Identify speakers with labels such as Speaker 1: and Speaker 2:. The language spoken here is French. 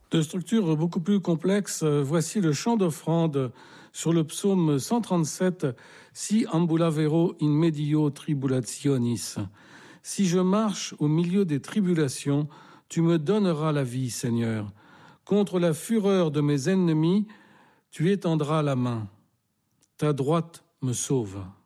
Speaker 1: De structure beaucoup plus complexe, voici le chant d'offrande sur le psaume 137, Si ambulavero in medio tribulationis. Si je marche au milieu des tribulations, tu me donneras la vie, Seigneur. Contre la fureur de mes ennemis, tu étendras la main. Ta droite me sauve.